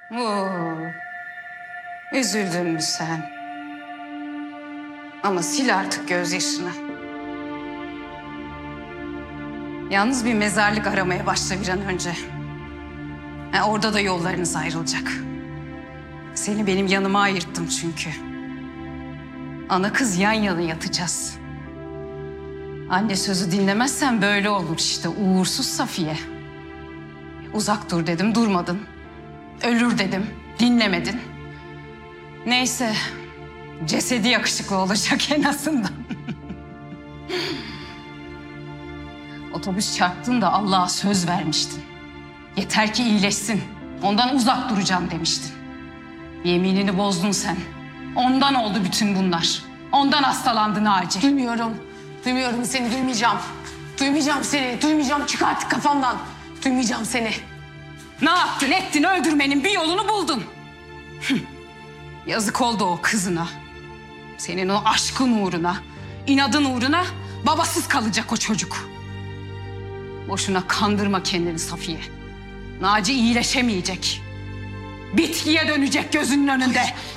Oo, üzüldün mü sen? Ama sil artık gözyaşını. Yalnız bir mezarlık aramaya başla bir an önce. Orada da yollarınız ayrılacak. Seni benim yanıma ayırttım çünkü. Ana kız yan yana yatacağız. Anne sözü dinlemezsen böyle olur işte, uğursuz Safiye. Uzak dur dedim, durmadın. Ölür dedim, dinlemedin. Neyse, cesedi yakışıklı olacak en azından. Otobüs çarptığında Allah'a söz vermiştin. Yeter ki iyileşsin, ondan uzak duracağım demiştin. Yeminini bozdun sen. Ondan oldu bütün bunlar. Ondan hastalandın Naci. Duymuyorum seni, duymayacağım. Duymayacağım seni, duymayacağım. Çık artık kafamdan. Duymayacağım seni. Ne yaptın ettin, öldürmenin bir yolunu buldun. Yazık oldu o kızına. Senin o aşkın uğruna, inadın uğruna babasız kalacak o çocuk. Boşuna kandırma kendini Safiye. Naci iyileşemeyecek. Bitkiye dönecek gözünün önünde.